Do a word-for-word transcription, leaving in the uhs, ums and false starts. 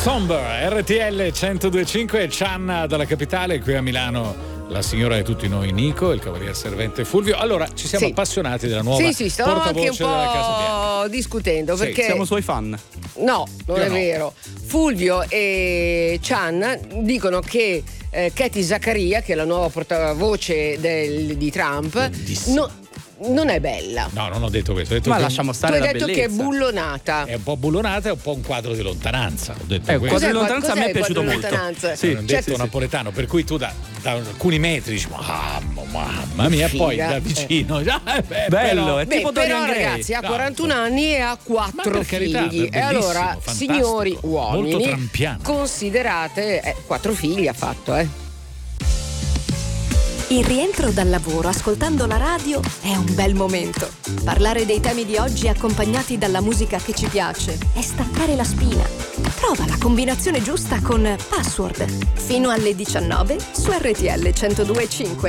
Somber, R T L centodue e cinque, Cianna dalla capitale, qui a Milano la signora di tutti noi Nico, il cavaliere servente Fulvio. Allora, ci siamo sì. appassionati della nuova sì, sì, stavamo portavoce anche un della Casa Bianca. po' discutendo Sì, perché Siamo suoi fan. no, non Io è no. vero. Fulvio e Chan dicono che eh, Katie Zaccaria, che è la nuova portavoce del- di Trump, Bellissima. no- non è bella. No, non ho detto questo, ho detto Ma che lasciamo Tu stare hai la detto bellezza. che è bullonata. è un po' bullonata, è un po' un quadro di lontananza. Ho detto Eh, questo. quadro di Cos'è- lontananza a me cos'è è il piaciuto quadro di molto. lontananza? Sì, È un Cioè, detto tu- napoletano, per cui tu da, da alcuni metri dici mamma, mamma mia, Figa. poi da vicino già, eh, beh, Bello, però- è Beh, tipo però Dorian Gray. ragazzi ha No, quarantuno anni e ha Ma quattro per carità, figli. E bellissimo, allora, fantastico. signori Molto uomini, trampiano. considerate eh, quattro figli ha fatto, eh. Il rientro dal lavoro ascoltando la radio è un bel momento. Parlare dei temi di oggi accompagnati dalla musica che ci piace è staccare la spina. Trova la combinazione giusta con Password. Fino alle diciannove su R T L centodue e cinque.